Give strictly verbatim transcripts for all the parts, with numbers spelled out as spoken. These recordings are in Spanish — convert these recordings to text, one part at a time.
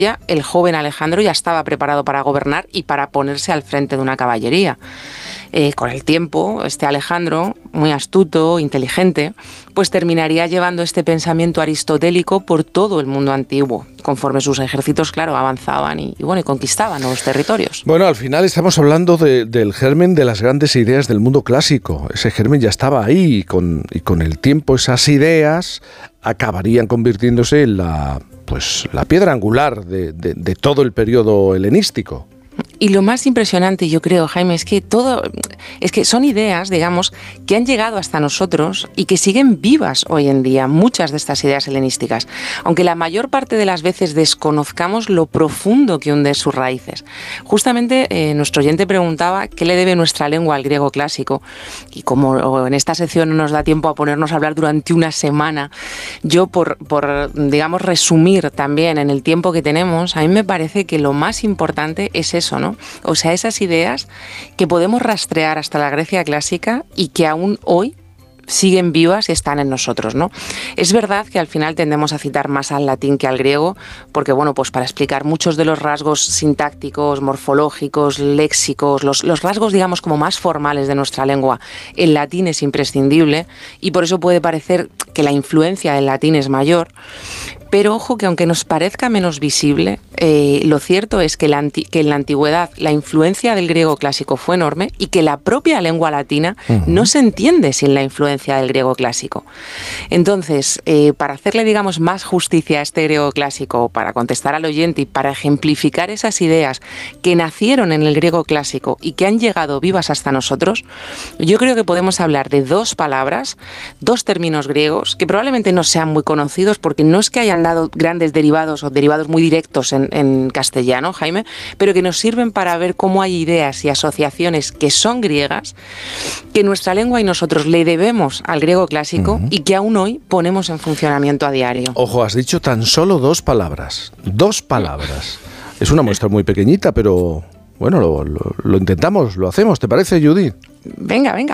Ya el joven Alejandro ya estaba preparado para gobernar y para ponerse al frente de una caballería. Eh, con el tiempo, este Alejandro, muy astuto, inteligente, pues terminaría llevando este pensamiento aristotélico por todo el mundo antiguo, conforme sus ejércitos, claro, avanzaban y, y, bueno, y conquistaban nuevos territorios. Bueno, al final estamos hablando de, del germen de las grandes ideas del mundo clásico. Ese germen ya estaba ahí y con, y con el tiempo esas ideas acabarían convirtiéndose en la, pues, la piedra angular de, de, de todo el periodo helenístico. Y lo más impresionante, yo creo, Jaime, es que todo, es que son ideas, digamos, que han llegado hasta nosotros y que siguen vivas hoy en día, muchas de estas ideas helenísticas, aunque la mayor parte de las veces desconozcamos lo profundo que hunde sus raíces. Justamente eh, nuestro oyente preguntaba qué le debe nuestra lengua al griego clásico, y como en esta sección no nos da tiempo a ponernos a hablar durante una semana, yo por, por digamos, resumir también en el tiempo que tenemos, a mí me parece que lo más importante es eso, ¿no? O sea, esas ideas que podemos rastrear hasta la Grecia clásica y que aún hoy siguen vivas y están en nosotros, ¿no? Es verdad que al final tendemos a citar más al latín que al griego, porque, bueno, pues para explicar muchos de los rasgos sintácticos, morfológicos, léxicos, los, los rasgos, digamos, como más formales de nuestra lengua, el latín es imprescindible y por eso puede parecer que la influencia del latín es mayor. Pero ojo que aunque nos parezca menos visible, eh, lo cierto es que, la anti- que en la antigüedad la influencia del griego clásico fue enorme y que la propia lengua latina uh-huh. no se entiende sin la influencia del griego clásico. Entonces, eh, para hacerle, digamos, más justicia a este griego clásico, para contestar al oyente y para ejemplificar esas ideas que nacieron en el griego clásico y que han llegado vivas hasta nosotros, yo creo que podemos hablar de dos palabras, dos términos griegos que probablemente no sean muy conocidos porque no es que hayan dado grandes derivados o derivados muy directos en, en castellano, Jaime, pero que nos sirven para ver cómo hay ideas y asociaciones que son griegas, que nuestra lengua y nosotros le debemos al griego clásico uh-huh. y que aún hoy ponemos en funcionamiento a diario. Ojo, has dicho tan solo dos palabras. Dos palabras. Es una muestra muy pequeñita, pero bueno, lo, lo, lo intentamos, lo hacemos. ¿Te parece, Judith? Venga, venga.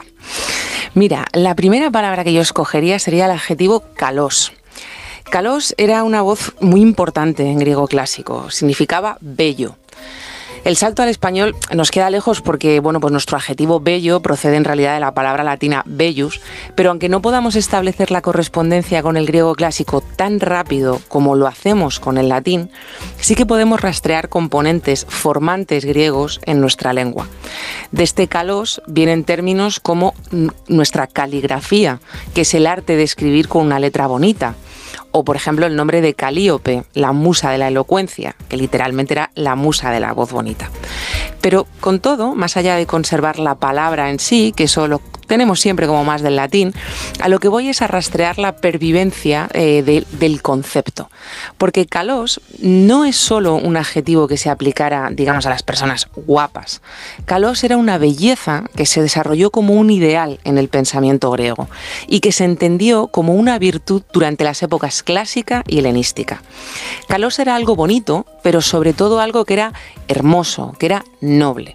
Mira, la primera palabra que yo escogería sería el adjetivo kalos. Kalos era una voz muy importante en griego clásico, significaba bello. El salto al español nos queda lejos porque, bueno, pues nuestro adjetivo bello procede en realidad de la palabra latina bellus, pero aunque no podamos establecer la correspondencia con el griego clásico tan rápido como lo hacemos con el latín, sí que podemos rastrear componentes formantes griegos en nuestra lengua. De este kalos vienen términos como nuestra caligrafía, que es el arte de escribir con una letra bonita. O, por ejemplo, el nombre de Calíope, la musa de la elocuencia, que literalmente era la musa de la voz bonita. Pero, con todo, más allá de conservar la palabra en sí, que eso lo tenemos siempre como más del latín, a lo que voy es a rastrear la pervivencia eh, de, del concepto. Porque kalos no es solo un adjetivo que se aplicara, digamos, a las personas guapas. Kalos era una belleza que se desarrolló como un ideal en el pensamiento griego y que se entendió como una virtud durante las épocas clásica y helenística. Kalos era algo bonito, pero sobre todo algo que era hermoso, que era noble.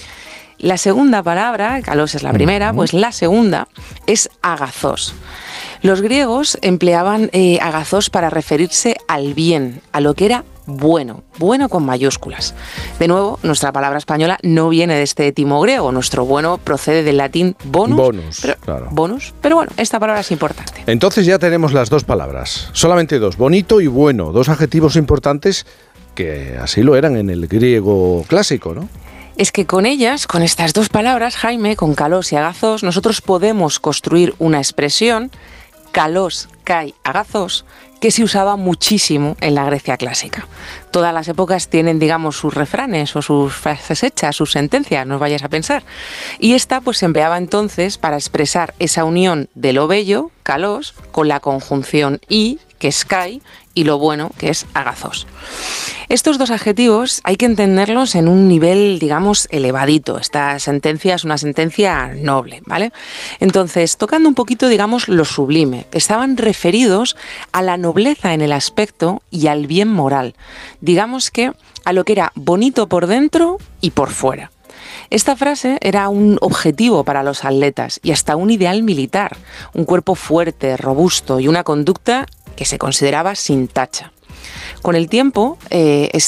La segunda palabra, kalos es la primera, pues la segunda es agazos. Los griegos empleaban eh, agazos para referirse al bien, a lo que era bueno, bueno con mayúsculas. De nuevo, nuestra palabra española no viene de este etimo griego, nuestro bueno procede del latín bonus, bonus, pero, claro. bonus, pero bueno, esta palabra es importante. Entonces ya tenemos las dos palabras, solamente dos, bonito y bueno, dos adjetivos importantes que así lo eran en el griego clásico, ¿no? Es que con ellas, con estas dos palabras, Jaime, con kalos y agazos, nosotros podemos construir una expresión, kalos kai agazos, que se usaba muchísimo en la Grecia clásica. Todas las épocas tienen, digamos, sus refranes o sus frases hechas, sus sentencias, no os vayáis a pensar. Y esta pues se empleaba entonces para expresar esa unión de lo bello, kalos, con la conjunción i, que es kai, y lo bueno, que es agazos. Estos dos adjetivos hay que entenderlos en un nivel, digamos, elevadito. Esta sentencia es una sentencia noble, ¿vale? Entonces, tocando un poquito, digamos, lo sublime, estaban referidos a la nobleza en el aspecto y al bien moral. Digamos que a lo que era bonito por dentro y por fuera. Esta frase era un objetivo para los atletas y hasta un ideal militar, un cuerpo fuerte, robusto y una conducta que se consideraba sin tacha. Con el tiempo, eh,